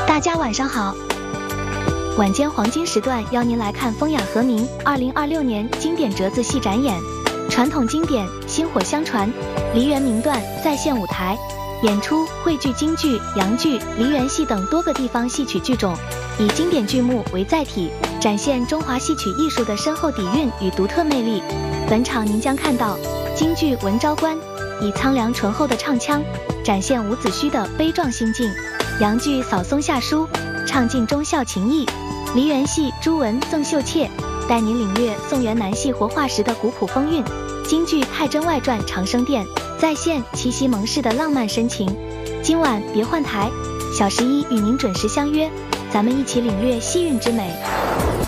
大家晚上好，晚间黄金时段邀您来看风雅和鸣2026年经典折子戏展演，传统经典薪火相传，梨园名段再现舞台，演出汇聚京剧、洋剧、梨园戏等多个地方戏曲剧种，以经典剧目为载体，展现中华戏曲艺术的深厚底蕴与独特魅力。本场您将看到京剧《文昭关》以苍凉醇厚的唱腔，展现伍子胥的悲壮心境；洋剧《扫松下书》唱尽忠孝情义；梨园戏《朱文赠绣妾》带您领略宋元南戏活化时的古朴风韵；京剧《太真外传长生殿》再现七夕盟誓的浪漫深情。今晚别换台，小11与您准时相约，咱们一起领略戏韵之美。